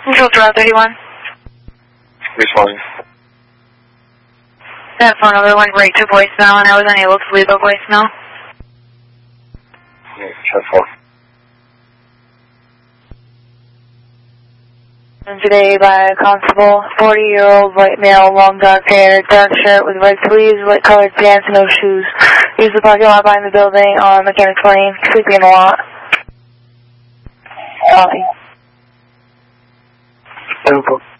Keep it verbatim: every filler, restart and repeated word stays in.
Control to Route thirty-one. Responding. That phone number went right to voicemail and I was unable to leave a voicemail. Yeah, check four. And today by a constable, forty-year-old white male, long dark hair, dark shirt with red sleeves, light colored pants, no shoes. Use the parking lot behind the building on Mechanics Lane, sleeping in the lot. Copy. Tempo.